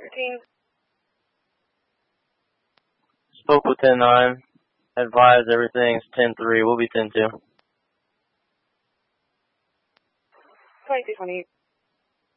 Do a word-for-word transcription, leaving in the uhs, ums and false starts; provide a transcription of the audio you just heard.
thirteen. Spoke with ten nine. Advise everything's ten three. We'll be ten two. twenty-two twenty-eight.